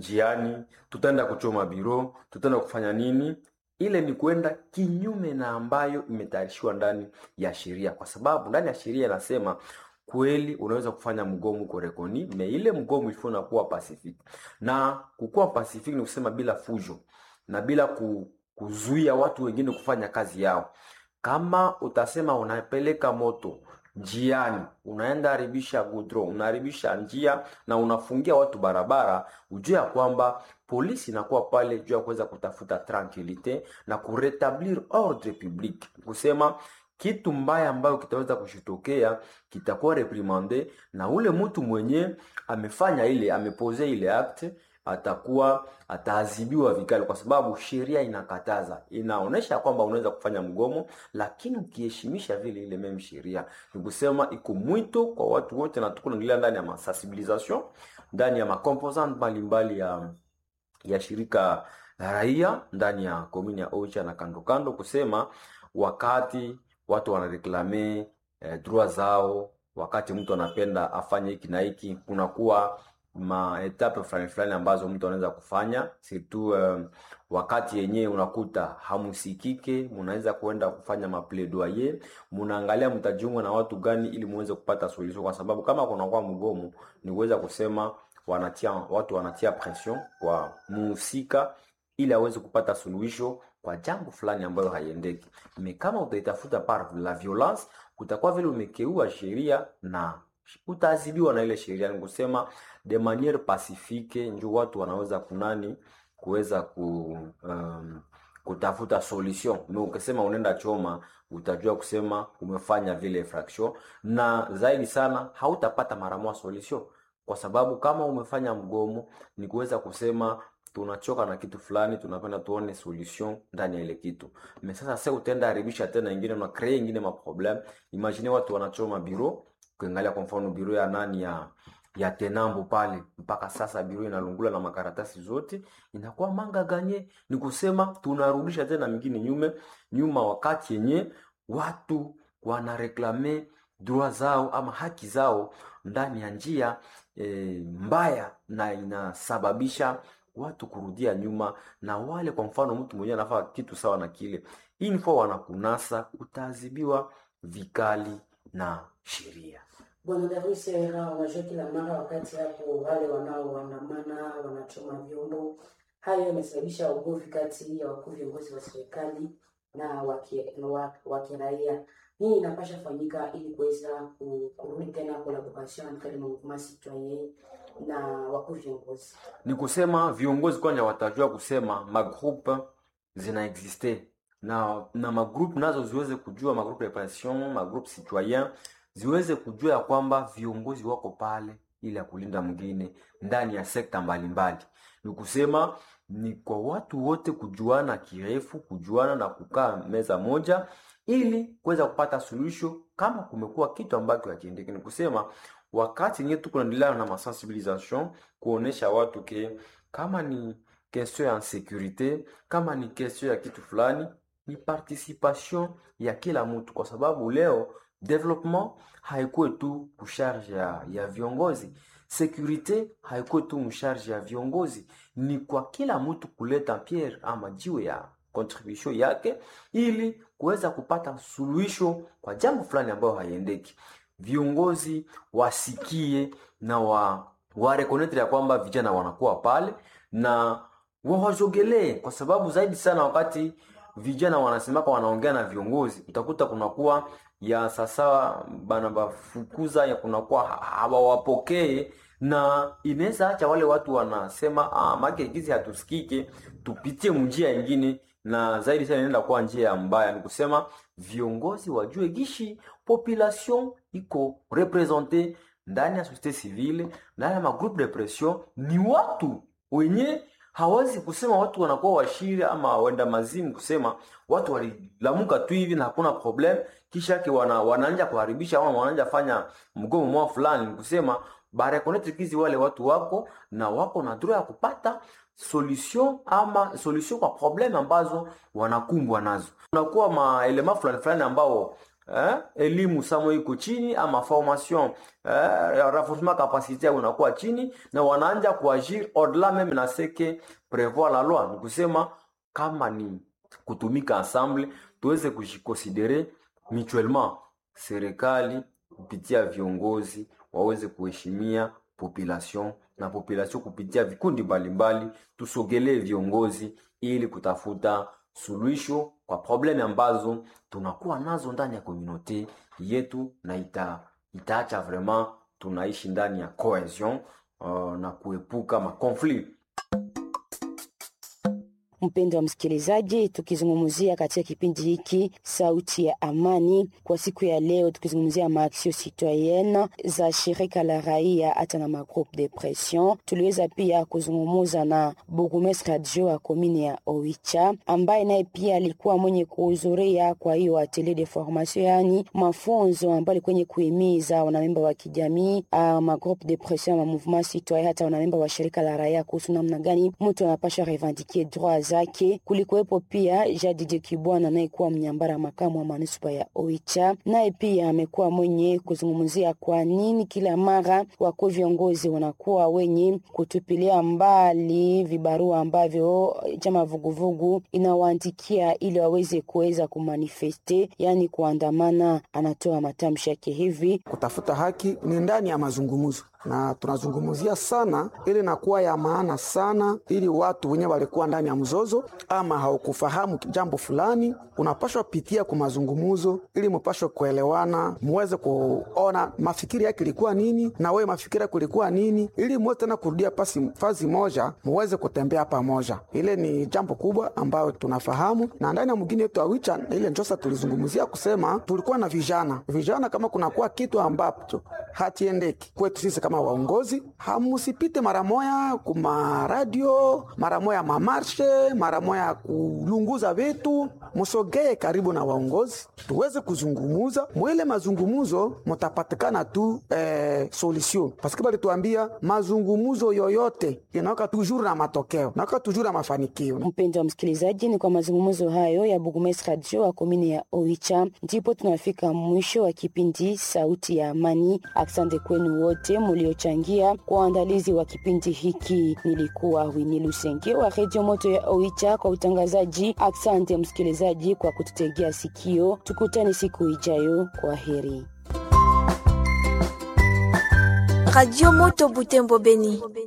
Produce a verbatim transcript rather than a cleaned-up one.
njiani, tutaenda kuchoma biro, tutaenda kufanya nini. Ile ni kwenda kinyume na ambayo imetayarishiwa ndani ya sheria, kwa sababu ndani ya sheria inasema kweli unaweza kufanya mgomo korekoni, me ile mgomo ifuna kuwa pacific. Na kukuwa pacific ni kusema bila fujo na bila ku, kuzuia watu wengine kufanya kazi yao. Kama utasema unapeleka moto njiani, unaenda haribisha gudro, unaharibisha njia na unafungia watu barabara, ujue ya kwamba polisi inakuwa pale juu ya kuweza kutafuta tranquilite na kuretablir ordre public. Kusema kitu mbaya ambayo kitaweza kushitokea kitakuwa reprimande, na ule mtu mwenye amefanya ile amepose ile acte atakuwa ataadhibiwa vikali, kwa sababu sheria inakataza, inaonesha kwamba unaweza kufanya mgomo, lakini ukiheshimisha vile ile meme sheria. Ni kusema iko mwito kwa watu wote, na tukunaendelea ndani ya sensibilisation, ndani ya macomposant mbalimbali ya ya shirika raia ndani ya komuni ya Ocha na kando kando, kusema wakati watu wanareklame eh, droit zao, wakati mtu anapenda afanye hiki na hiki, kunakuwa ma etape fulani fulani ambazo mtu anaweza kufanya surtout um, wakati yenyewe unakuta hamusikike, mnaweza kuenda kufanya mapledoyer, mnaangalia mtajiunga na watu gani ili muweze kupata solution, kwa sababu kama kuna kwa mgomo ni kuweza kusema wanatia watu wanatia pression kwa muhusika ili aweze kupata suluhisho kwa jambo fulani ambayo haiendeki. Me kama utaitafuta par la violence, utakuwa vile umekeua sheria na utaadhibiwa na ile sheria. Ni kusema de manière pacifique ndio watu wanaweza kunani kuweza ku um, kutafuta solution. Na ukisema unaenda choma, utajua kusema umefanya vile infraction, na zaidi sana hautapata mara moja solution, kwa sababu kama umefanya mgomo ni kuweza kusema tunachoka na kitu fulani, tunapenda tuone solution ndani ya ile kitu. Mais sasa sasa utaenda haribisha tena nyingine na create nyingine ma problem. Imagine watu wanachoma biro, kuangalia kwa mfano biro ya nani ya ya Tenambo pale, mpaka sasa biro inalungula na makaratasi zote, inakuwa manga ganye. Ni kusema tunarudisha tena mingine nyume nyuma, wakati yenye watu wanareklame droit zao ama haki zao ndani ya njia e, mbaya, na inasababisha watu kurudia nyuma. Na wale kwa mfano mtu mwenyewe anafanya kitu sawa na kile, info wanakunasa, utaadhibiwa vikali na sheria. Bwana Darusse, unajua kila mara wakati hapo wale wanaoandamana wanachoma vyombo, hayo yamesababisha ugomvi kati ya wakuu viongozi wa serikali na wa kiraia. Nini inapasha fanyika ili kuweza kurudi tena collaboration kati ya mouvement citoyen na wakuu viongozi? Ni kusema viongozi kwanja watajua kusema magroupe zina existe, na na magroupe nazo ziweze kujua, magroupe de pression, magroupe citoyen ziweze kujua ya kwamba viongozi wako pale ili ya kulinda mwingine ndani ya sekta mbalimbali. Ni kusema ni kwa watu wote kujuana kirefu, kujuana na kukaa meza moja ili kuweza kupata suluhisho kama kumekuwa kitu ambacho hakiendeki. Ni kusema wakati nye tuko naendelea na masensibilisation kuonesha watu ke kama ni question ya sécurité, kama ni question ya kitu fulani, ni participation ya kila mtu, kwa sababu leo development haikuwe tu kusharge ya, ya viongozi. Sécurité haikuwe tu msharge ya viongozi, ni kwa kila mtu kuleta pierre ama jiwe ya contribution yake ili kuweza kupata suluhisho kwa jambo fulani ambayo haiendeki. Viongozi wasikie na wa wa reconnect ya kwamba vijana wanakuwa pale na wawajogelee, kwa sababu zaidi sana wakati vijana wanasemaka wanaongea na viongozi, utakuta kunakuwa ya sasa bana bafukuza, ya kunakuwa hawawapokee, na inaweza acha wale watu wanasema ah make hizi hatusikike, tupitie njia nyingine, na zaidi sana inaenda kwa njia mbaya. Ni kusema viongozi wajue gishi population iko represente ndani ya societe civile, ndani ya magroupe de pression, ni watu wenye hawezi kusema watu wanakuwa washiri ama wenda mazimu, kusema watu walilamuka tu hivi na hakuna problem, kisha yake wana wanaanza kuharibisha ama wanaanza fanya mgomo mwa fulani. Ni kusema bare connect kizi wale watu wako na wako na droit ya kupata solution ama solution kwa problem ambazo wanakumbwa nazo. Unakuwa ma element fulani fulani ambao eh, elimu samo iko chini ama formation eh, renforcement capacité unakuwa chini na wanaanza kuagir au-delà même na ce que prévoit la loi. Ni kusema kama ni kutumika ensemble tuweze kujikonsidere mutuellement, serikali kupitia viongozi waweze kuheshimia population na population kupitia vikundi mbalimbali, tusogelee viongozi ili kutafuta suluhisho kwa probleme ambazo tunakuwa nazo ndani ya community yetu, na ita itaacha vraiment tunaishi ndani ya cohesion uh, na kuepuka ma conflict. Mpendo wa msikilizaji, tukizungumzia katika kipindi hiki Sauti ya Amani kwa siku ya leo, tukizungumzia maaksio citoyenne za shirika la raia hata na magroupe de pression. Tuliweza pia kuzungumza na Burgomestre adjoint wa komini ya Oicha ambaye naye pia alikuwa mwenye kuhudhuria kwa hiyo atelier de formation, yani mafunzo ambayo kwenye kuhimiza wanamemba wa kijamii, uh, magroupe de pression ma mouvement citoyen hata wanamemba wa shirika la raia kuhusu namna gani mtu anapaswa revendiquer droits zake. Kulikuwepo pia Jadidie Kibwana naye kuwa mnyambara makamu wa manispa ya Oicha, naye pia amekuwa mwenye kuzungumzia kwa nini kila mara wako viongozi wanakuwa wenye kutupilia mbali vibarua ambavyo chama vuguvugu inawaandikia ili waweze kuweza kumanifeste, yani kuandamana. Anatoa matamshi yake hivi: kutafuta haki ni ndani ya mazungumzo, na tunazungumzia sana ili nakuwa ya maana sana, ili watu wenye walikuwa ndani ya mzozo ama haukufahamu jambo fulani, unapaswa pitia kwa mazungumzo ili mpaswe kuelewana, muweze kuona mafikiri yake ilikuwa nini na wewe mafikiri yako ilikuwa nini, ili muweze tena kurudia pasi fazi moja, muweze kutembea pamoja. Ile ni jambo kubwa ambayo tunafahamu, na ndani ya mgini yetu Oicha ile njosa tulizungumzia kusema tulikuwa na vijana vijana, kama kuna kuwa kitu ambacho hatiendeki kwetu sisi kama waongozi, hamusipite mara moya kuma radio, mara moya mamarshe, mara moya kulunguza vitu, musogee karibu na waongozi tuweze kuzungumuza. Mwele mazungumuzo mutapatikana tu eh, solution, paske bali tuambia mazungumuzo yoyote inawaka toujours na matokeo, nawaka toujours na mafanikio. Mpendo wa msikilizaji, ni kwa mazungumuzo hayo ya Burgomestre adjoint wa komini ya Oicha ndipo tunafika mwisho wa kipindi Sauti ya Amani. Asante kwenu wote mliochangia kwa uandalizi wa kipindi hiki. Nilikuwa Winnie Lusenge wa Radio Moto ya Oicha kwa utangazaji. Asante msikilizaji kwa kututegea sikio. Tukutane siku ijayo. Kwa heri. Radio Moto Butembo Beni.